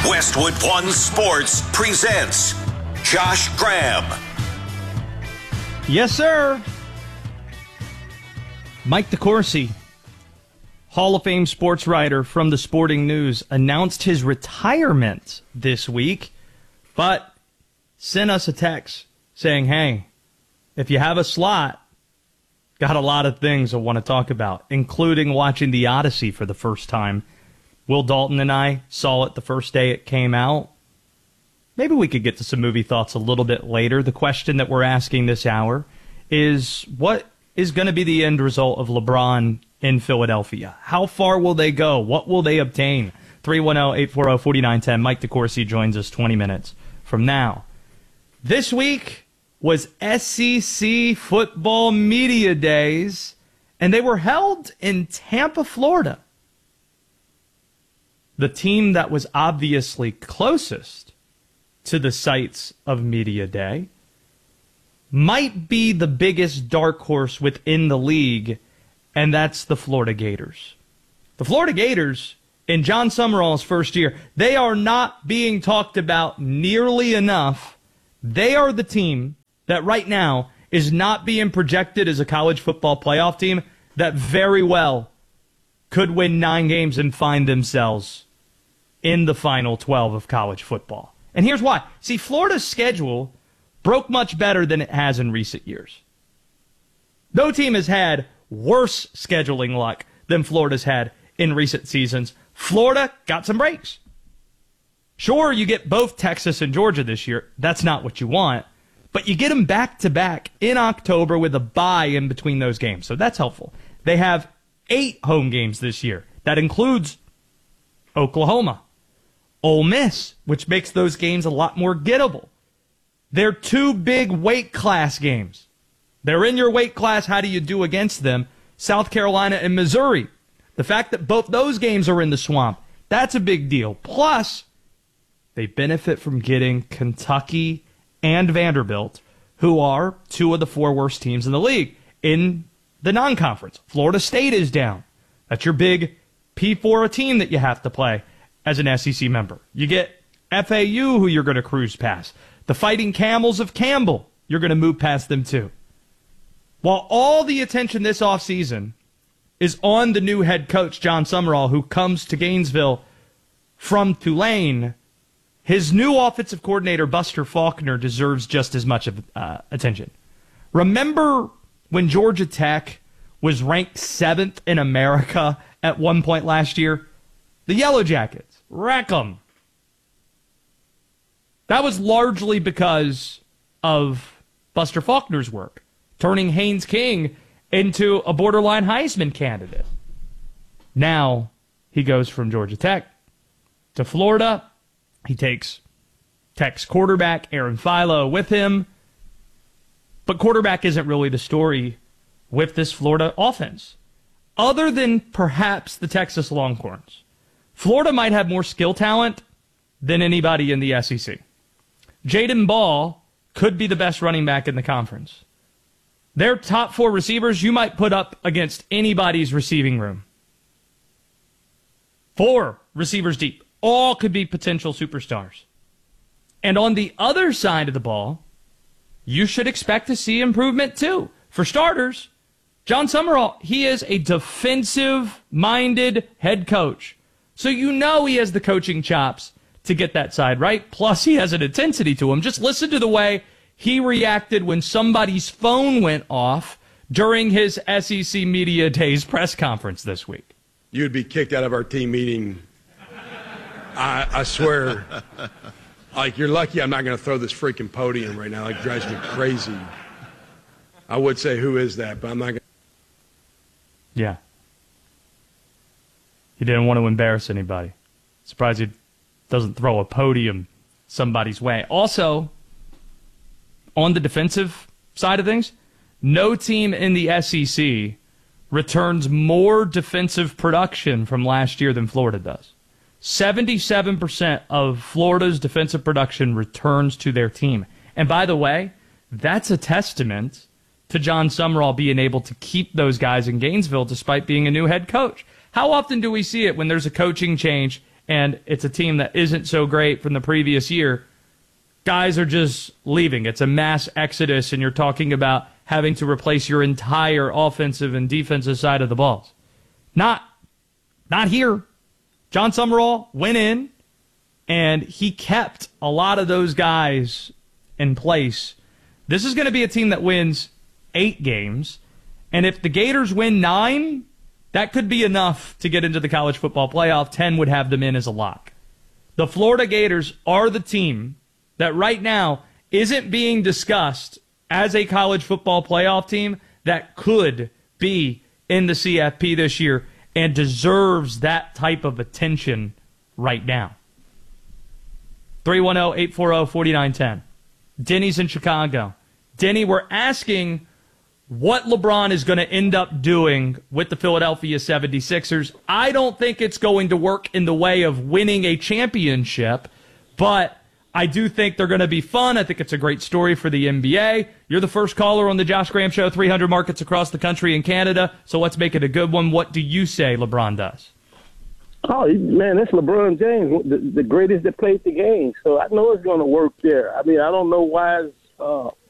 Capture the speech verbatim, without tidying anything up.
Westwood One Sports presents Josh Graham. Yes, sir. Mike DeCourcy, Hall of Fame sports writer from the Sporting News, announced his retirement this week, but sent us a text saying, hey, if you have a slot, got a lot of things I want to talk about, including watching The Odyssey for the first time. Will Dalton and I saw it the first day it came out. Maybe we could get to some movie thoughts a little bit later. The question that we're asking this hour is, what is going to be the end result of LeBron in Philadelphia? How far will they go? What will they obtain? three one zero, eight four zero, four nine one zero. Mike DeCourcy joins us twenty minutes from now. This week was S E C Football Media Days, and they were held in Tampa, Florida. The team that was obviously closest to the sites of Media Day might be the biggest dark horse within the league, and that's the Florida Gators. The Florida Gators, in John Summerall's first year, they are not being talked about nearly enough. They are the team that right now is not being projected as a college football playoff team that very well could win nine games and find themselves in the final twelve of college football. And here's why. See, Florida's schedule broke much better than it has in recent years. No team has had worse scheduling luck than Florida's had in recent seasons. Florida got some breaks. Sure, you get both Texas and Georgia this year. That's not what you want. But you get them back-to-back in October with a bye in between those games. So that's helpful. They have eight home games this year. That includes Oklahoma, Ole Miss, which makes those games a lot more gettable. They're two big weight class games. They're in your weight class. How do you do against them? South Carolina and Missouri. The fact that both those games are in the swamp, that's a big deal. Plus, they benefit from getting Kentucky and Vanderbilt, who are two of the four worst teams in the league in the non-conference. Florida State is down. That's your big P four team that you have to play as an S E C member. You get F A U, who you're going to cruise past. The Fighting Camels of Campbell, you're going to move past them too. While all the attention this offseason is on the new head coach, John Summerall, who comes to Gainesville from Tulane, his new offensive coordinator, Buster Faulkner, deserves just as much of uh, attention. Remember when Georgia Tech was ranked seventh in America at one point last year? The Yellow Jackets, wreck 'em. That was largely because of Buster Faulkner's work, turning Haynes King into a borderline Heisman candidate. Now he goes from Georgia Tech to Florida. He takes Tech's quarterback, Aaron Philo, with him. But quarterback isn't really the story with this Florida offense. Other than perhaps the Texas Longhorns, Florida might have more skill talent than anybody in the S E C. Jaden Ball could be the best running back in the conference. Their top four receivers you might put up against anybody's receiving room. Four receivers deep. All could be potential superstars. And on the other side of the ball, you should expect to see improvement too. For starters, John Summerall, he is a defensive-minded head coach. So you know he has the coaching chops to get that side right. Plus, he has an intensity to him. Just listen to the way he reacted when somebody's phone went off during his S E C Media Days press conference this week. You'd be kicked out of our team meeting. I, I swear. Like, you're lucky I'm not going to throw this freaking podium right now. Like, it drives me crazy. I would say, who is that? But I'm not going to. Yeah. He didn't want to embarrass anybody. Surprised he doesn't throw a podium somebody's way. Also, on the defensive side of things, no team in the S E C returns more defensive production from last year than Florida does. seventy-seven percent of Florida's defensive production returns to their team. And by the way, that's a testament to John Summerall being able to keep those guys in Gainesville despite being a new head coach. How often do we see it when there's a coaching change and it's a team that isn't so great from the previous year, guys are just leaving. It's a mass exodus, and you're talking about having to replace your entire offensive and defensive side of the balls. Not, not here. John Summerall went in, and he kept a lot of those guys in place. This is going to be a team that wins eight games, and if the Gators win nine, that could be enough to get into the college football playoff. ten would have them in as a lock. The Florida Gators are the team that right now isn't being discussed as a college football playoff team that could be in the C F P this year and deserves that type of attention right now. three one zero, eight four zero, four nine one zero. Denny's in Chicago. Denny, we're asking what LeBron is going to end up doing with the Philadelphia seventy-sixers. I don't think it's going to work in the way of winning a championship, but I do think they're going to be fun. I think it's a great story for the N B A. You're the first caller on the Josh Graham Show, three hundred markets across the country and Canada, so let's make it a good one. What do you say LeBron does? Oh, man, that's LeBron James, the, the greatest that played the game. So I know it's going to work there. I mean, I don't know why it's, uh,